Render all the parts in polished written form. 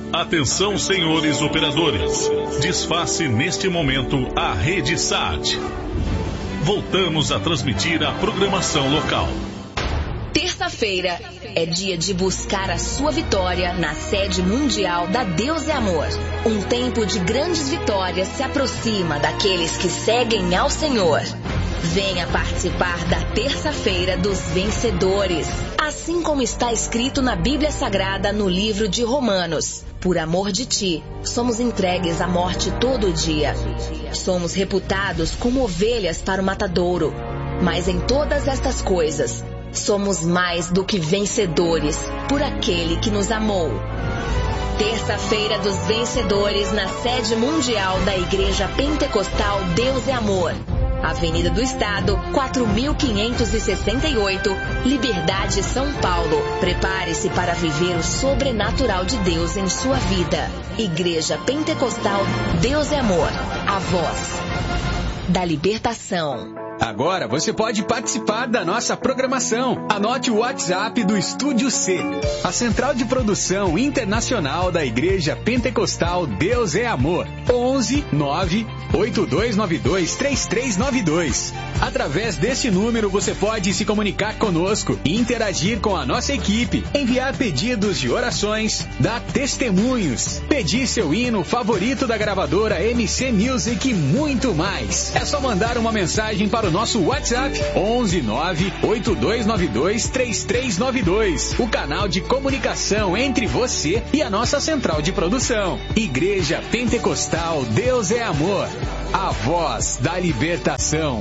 Atenção, senhores operadores. Desface neste momento a rede SAT. Voltamos a transmitir a programação local. Terça-feira é dia de buscar a sua vitória na sede mundial da Deus é Amor. Um tempo de grandes vitórias se aproxima daqueles que seguem ao Senhor. Venha participar da Terça-feira dos Vencedores, assim como está escrito na Bíblia Sagrada no livro de Romanos. Por amor de ti, somos entregues à morte todo dia. Somos reputados como ovelhas para o matadouro. Mas em todas estas coisas, somos mais do que vencedores por aquele que nos amou. Terça-feira dos Vencedores na sede mundial da Igreja Pentecostal Deus é Amor. Avenida do Estado, 4568, Liberdade, São Paulo. Prepare-se para viver o sobrenatural de Deus em sua vida. Igreja Pentecostal Deus é Amor, a voz da libertação. Agora você pode participar da nossa programação. Anote o WhatsApp do Estúdio C, a central de produção internacional da Igreja Pentecostal Deus é Amor. 11 9 8292 3392. Através deste número você pode se comunicar conosco, interagir com a nossa equipe, enviar pedidos de orações, dar testemunhos, pedir seu hino favorito da gravadora MC Music e muito mais. É só mandar uma mensagem para o nosso WhatsApp 11 9 8292 3392. O canal de comunicação entre você e a nossa central de produção. Igreja Pentecostal Deus é Amor, a voz da libertação.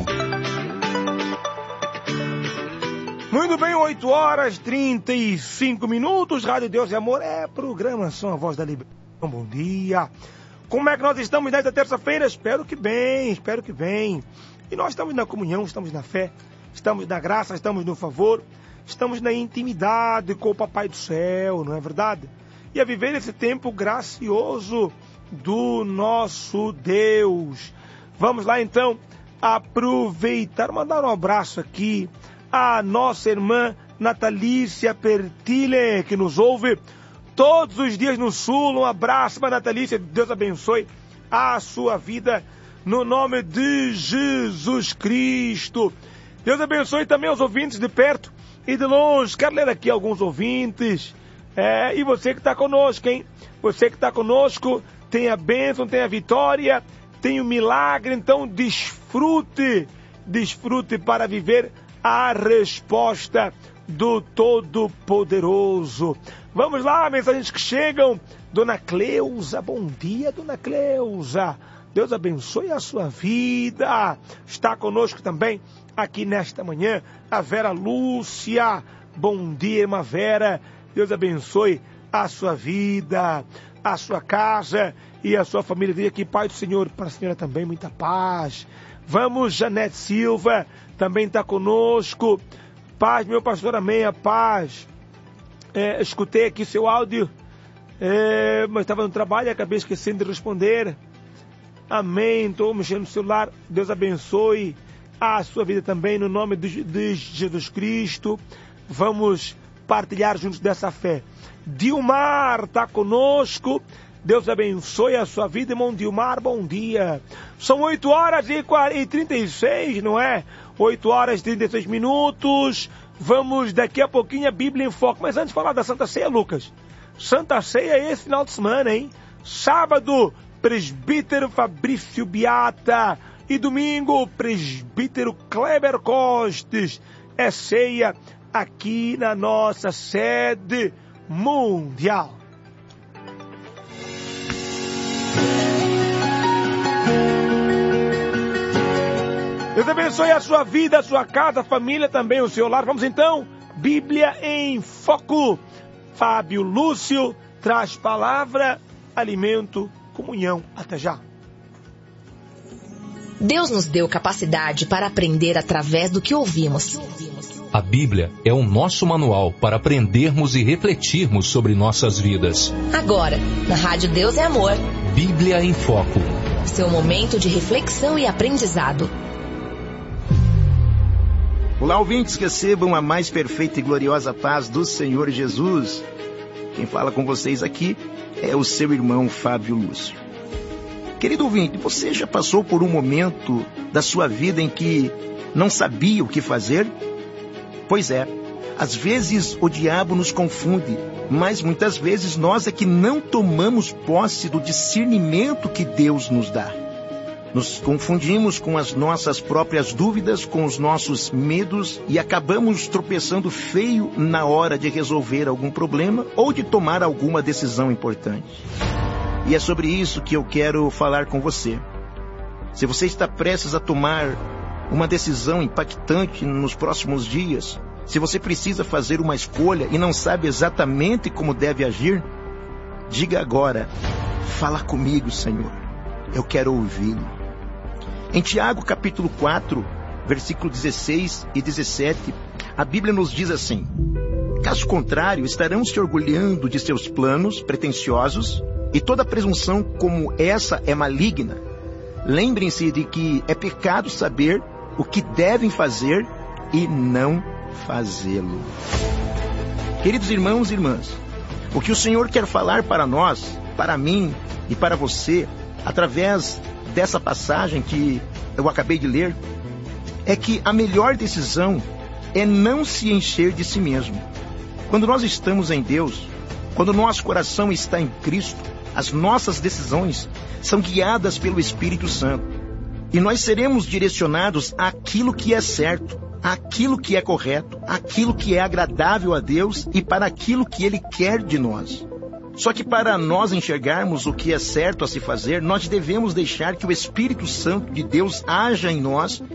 Muito bem, 8 horas 35 minutos. Rádio Deus é Amor é programação, a voz da libertação. Bom dia. Como é que nós estamos nesta terça-feira? Espero que bem. E nós estamos na comunhão, estamos na fé, estamos na graça, estamos no favor, estamos na intimidade com o Papai do Céu, não é verdade? E a viver esse tempo gracioso do nosso Deus. Vamos lá então aproveitar, mandar um abraço aqui à nossa irmã Natalícia Pertile, que nos ouve todos os dias no Sul. Um abraço para Natalícia, Deus abençoe a sua vida no nome de Jesus Cristo. Deus abençoe também os ouvintes de perto e de longe. Quero ler aqui alguns ouvintes. E você que está conosco, hein? Você que está conosco, tem a bênção, tem a vitória, tem o milagre. Então desfrute para viver a resposta do Todo-Poderoso. Vamos lá, mensagens que chegam. Dona Cleusa, bom dia, Dona Cleusa. Deus abençoe a sua vida. Está conosco também aqui nesta manhã a Vera Lúcia. Bom dia, irmã Vera. Deus abençoe a sua vida, a sua casa e a sua família. Diga aqui, Pai do Senhor, para a senhora também, muita paz. Vamos, Janete Silva, também está conosco. Paz, meu pastor, amém, a paz. Escutei aqui seu áudio, mas estava no trabalho e acabei esquecendo de responder. Amém, estou mexendo no celular. Deus abençoe a sua vida também, no nome de Jesus Cristo. Vamos partilhar juntos dessa fé. Dilmar está conosco. Deus abençoe a sua vida, irmão Dilmar, bom dia. São 8 horas e 36, não é? 8 horas e 36 minutos. Vamos daqui a pouquinho a Bíblia em Foco. Mas antes de falar da Santa Ceia, Lucas. Santa Ceia é esse final de semana, hein? Sábado, presbítero Fabrício Beata. E domingo, presbítero Kleber Costes. É ceia aqui na nossa sede mundial. Deus abençoe a sua vida, a sua casa, a família, também o seu lar. Vamos então, Bíblia em Foco. Fábio Lúcio traz palavra, alimento, comunhão. Até já. Deus nos deu capacidade para aprender através do que ouvimos. A Bíblia é o nosso manual para aprendermos e refletirmos sobre nossas vidas. Agora, na Rádio Deus é Amor. Bíblia em Foco. Seu momento de reflexão e aprendizado. Olá, ouvintes, que recebam a mais perfeita e gloriosa paz do Senhor Jesus. Quem fala com vocês aqui é o seu irmão Fábio Lúcio. Querido ouvinte, você já passou por um momento da sua vida em que não sabia o que fazer? Pois é, às vezes o diabo nos confunde, mas muitas vezes nós é que não tomamos posse do discernimento que Deus nos dá. Nos confundimos com as nossas próprias dúvidas, com os nossos medos e acabamos tropeçando feio na hora de resolver algum problema ou de tomar alguma decisão importante. E é sobre isso que eu quero falar com você. Se você está prestes a tomar uma decisão impactante nos próximos dias, se você precisa fazer uma escolha e não sabe exatamente como deve agir, diga agora: fala comigo, Senhor, eu quero ouvi-lo. Em Tiago capítulo 4, versículo 16 e 17, a Bíblia nos diz assim: caso contrário, estarão se orgulhando de seus planos pretensiosos, e toda presunção como essa é maligna. Lembrem-se de que é pecado saber o que devem fazer e não fazê-lo. Queridos irmãos e irmãs, o que o Senhor quer falar para nós, para mim e para você, através dessa passagem que eu acabei de ler, é que a melhor decisão é não se encher de si mesmo. Quando nós estamos em Deus, quando nosso coração está em Cristo, as nossas decisões são guiadas pelo Espírito Santo. E nós seremos direcionados àquilo que é certo, àquilo que é correto, àquilo que é agradável a Deus e para aquilo que Ele quer de nós. Só que para nós enxergarmos o que é certo a se fazer, nós devemos deixar que o Espírito Santo de Deus haja em nós